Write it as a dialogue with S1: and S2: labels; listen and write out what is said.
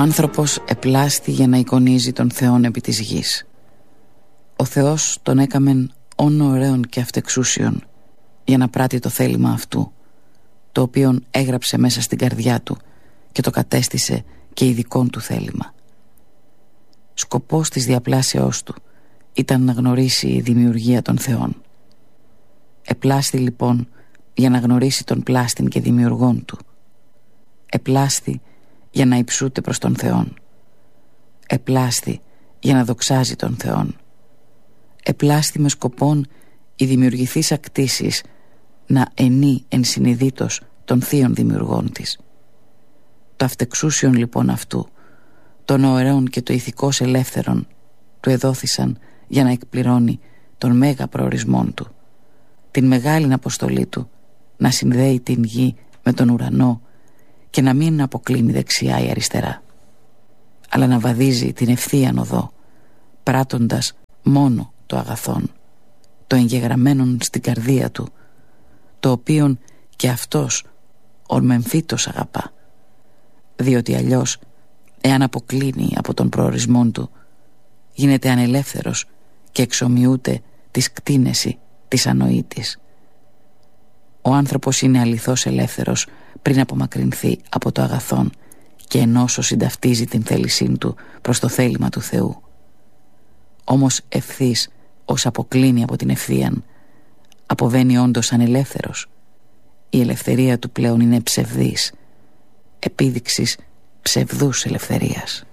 S1: άνθρωπος επλάστη για να εικονίζει τον Θεόν επί της γης. Ο Θεός τον έκαμεν όν ωραίον και αυτεξούσιον για να πράττει το θέλημα αυτού, το οποίον έγραψε μέσα στην καρδιά του και το κατέστησε και ειδικών του θέλημα. Σκοπός της διαπλάσεώς του ήταν να γνωρίσει η δημιουργία των Θεών. Επλάστη λοιπόν για να γνωρίσει τον πλάστην και δημιουργόν του. Επλάστη για να υψούται προς τον Θεόν. Επλάστη για να δοξάζει τον Θεόν. Επλάστη με σκοπόν η δημιουργηθής ακτήσης να ενεί ενσυνειδήτως των θείων δημιουργών της. Το αυτεξούσιον λοιπόν αυτού, των ωραίων και το ηθικός ελεύθερον, του εδόθησαν για να εκπληρώνει τον μέγα προορισμόν του, την μεγάλη αποστολή του, να συνδέει την γη με τον ουρανό και να μην αποκλίνει δεξιά ή αριστερά, αλλά να βαδίζει την ευθείαν οδό, πράττοντας μόνο το αγαθόν, το εγγεγραμμένον στην καρδία του, το οποίον και αυτός ορμεμφύτως αγαπά, διότι αλλιώς εάν αποκλίνει από τον προορισμόν του, γίνεται ανελεύθερος και εξομοιούται της κτίνεση της ανοήτης. Ο άνθρωπος είναι αληθώς ελεύθερος πριν απομακρυνθεί από το αγαθόν και ενώσο συνταυτίζει την θέλησή του προς το θέλημα του Θεού. Όμως ευθύς ως αποκλίνει από την ευθείαν, αποβαίνει όντως ανελεύθερος. Η ελευθερία του πλέον είναι ψευδής, επίδειξης ψευδούς ελευθερίας.